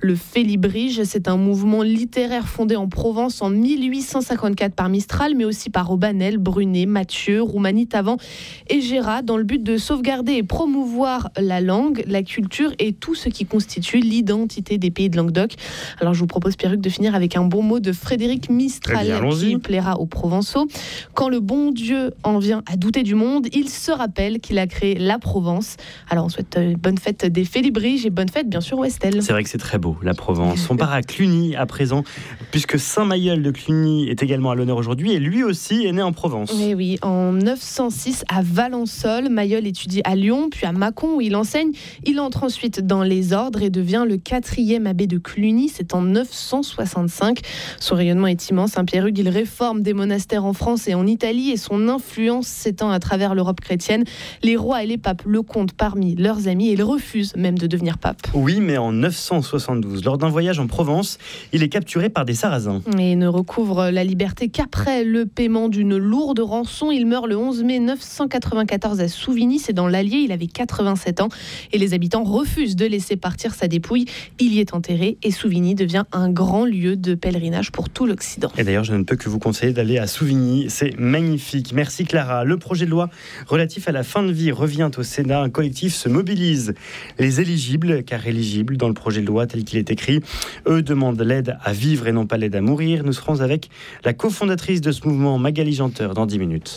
Le Félibrige, c'est un mouvement littéraire fondé en Provence en 1854 par Mistral, mais aussi par Aubanel, Brunet, Mathieu, Roumani, Tavan et Gérard, dans le but de sauvegarder et promouvoir la langue, la culture et tout ce qui constitue l'identité des pays de Languedoc. Alors je vous propose, Pierruc, de finir avec un bon mot de Frédéric Mistral qui plaira aux Provençaux. Quand le bon Dieu en vient à douter du monde, il se rappelle qu'il a créé la Provence. Alors on souhaite bonne fête des Félibriges et bonne fête bien sûr au Estelle. C'est vrai que c'est très beau, la Provence. On part à Cluny à présent, puisque Saint-Mailleul de Cluny est également à l'honneur aujourd'hui et lui aussi est né en Provence. Et oui, en 906 à Valençol, Mailleul étudie à Lyon, puis à Mâcon où il enseigne. Il entre ensuite dans les ordres et devient le 4e abbé de Cluny. C'est en 965. Son rayonnement est immense. Pierruc, il réforme des monastères en France et en Italie et son influence s'étend à travers l'Europe chrétienne. Les rois et les papes le comptent parmi leurs amis et il refuse même de devenir pape. Oui, mais en 972, lors d'un voyage en Provence, il est capturé par des Sarrasins. Et ne recouvre la liberté qu'après le paiement d'une lourde rançon. Il meurt le 11 mai 994 à Souvigny, c'est dans l'Allier, il avait 87 ans et les habitants refusent de laisser partir sa dépouille. Il y est enterré et Souvigny devient un grand lieu de pèlerinage pour tout l'Occident. Et d'ailleurs, je ne peux que vous conseiller d'aller à Souvigny, c'est magnifique. Merci Clara. Le projet de loi relatif à la fin de vie revient au Sénat. Un collectif se mobilise. Les éligibles, car éligibles dans le projet de loi tel qu'il est écrit, eux demandent l'aide à vivre et non pas l'aide à mourir. Nous serons avec la cofondatrice de ce mouvement, Magali Janteur, dans 10 minutes.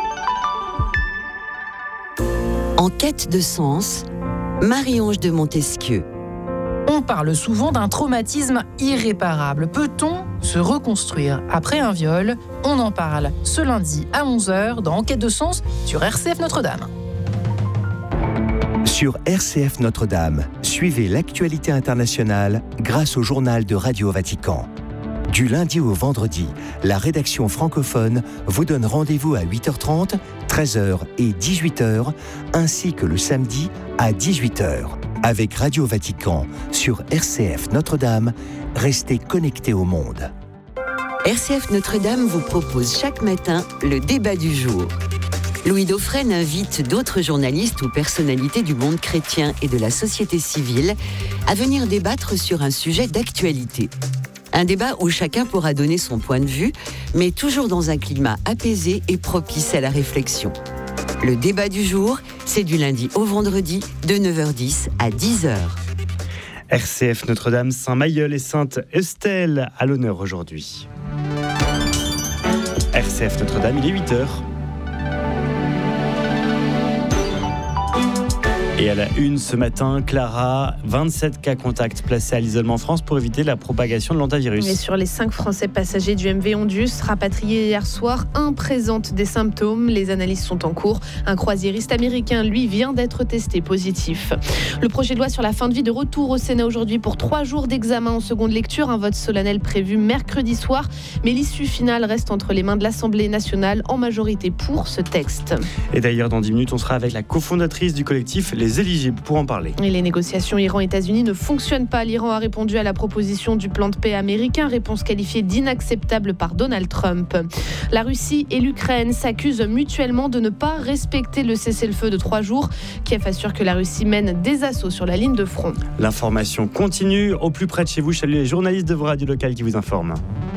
En quête de sens, Marie-Ange de Montesquieu. On parle souvent d'un traumatisme irréparable. Peut-on se reconstruire après un viol ? On en parle ce lundi à 11h dans Enquête de sens sur RCF Notre-Dame. Sur RCF Notre-Dame, suivez l'actualité internationale grâce au journal de Radio Vatican. Du lundi au vendredi, la rédaction francophone vous donne rendez-vous à 8h30, 13h et 18h, ainsi que le samedi à 18h. Avec Radio Vatican sur RCF Notre-Dame, restez connectés au monde. RCF Notre-Dame vous propose chaque matin le débat du jour. Louis Dauphren invite d'autres journalistes ou personnalités du monde chrétien et de la société civile à venir débattre sur un sujet d'actualité. Un débat où chacun pourra donner son point de vue, mais toujours dans un climat apaisé et propice à la réflexion. Le débat du jour, c'est du lundi au vendredi, de 9h10 à 10h. RCF Notre-Dame, Saint-Mailleul et Sainte-Estelle à l'honneur aujourd'hui. RCF Notre-Dame, il est 8h. Et à la une ce matin, Clara, 27 cas contacts placés à l'isolement en France pour éviter la propagation de l'hantavirus. Et sur les 5 Français passagers du MV Ondus rapatriés hier soir, un présente des symptômes. Les analyses sont en cours. Un croisiériste américain, lui, vient d'être testé positif. Le projet de loi sur la fin de vie de retour au Sénat aujourd'hui pour 3 jours d'examen en seconde lecture. Un vote solennel prévu mercredi soir. Mais l'issue finale reste entre les mains de l'Assemblée nationale en majorité pour ce texte. Et d'ailleurs, dans 10 minutes, on sera avec la cofondatrice du collectif Les Éligibles pour en parler. Et les négociations Iran-États-Unis ne fonctionnent pas. L'Iran a répondu à la proposition du plan de paix américain, réponse qualifiée d'inacceptable par Donald Trump. La Russie et l'Ukraine s'accusent mutuellement de ne pas respecter le cessez-le-feu de 3 jours. Kiev assure que la Russie mène des assauts sur la ligne de front. L'information continue. Au plus près de chez vous, salut les journalistes de vos radios locales qui vous informent.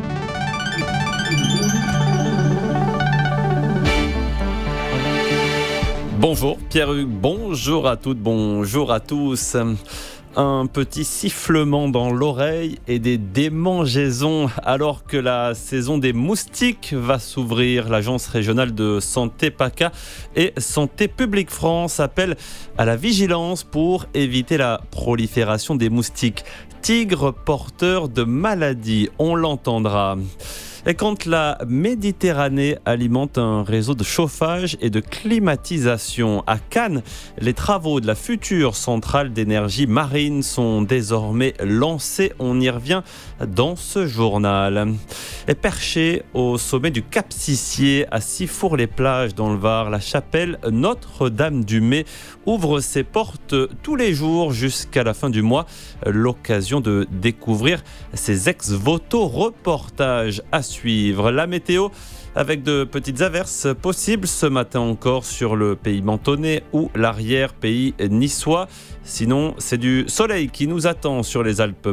Bonjour Pierruc, bonjour à toutes, bonjour à tous. Un petit sifflement dans l'oreille et des démangeaisons alors que la saison des moustiques va s'ouvrir. L'agence régionale de santé PACA et Santé publique France appellent à la vigilance pour éviter la prolifération des moustiques. Tigres porteurs de maladies, on l'entendra. Et quand la Méditerranée alimente un réseau de chauffage et de climatisation à Cannes, les travaux de la future centrale d'énergie marine sont désormais lancés. On y revient dans ce journal. Et perché au sommet du Cap Sissier à Sifour-les-Plages dans le Var, la chapelle Notre-Dame-du-Mai ouvre ses portes tous les jours jusqu'à la fin du mois. L'occasion de découvrir ses ex-voto reportages à suivre. La météo avec de petites averses possibles ce matin encore sur le pays mentonnais ou l'arrière-pays niçois. Sinon, c'est du soleil qui nous attend sur les Alpes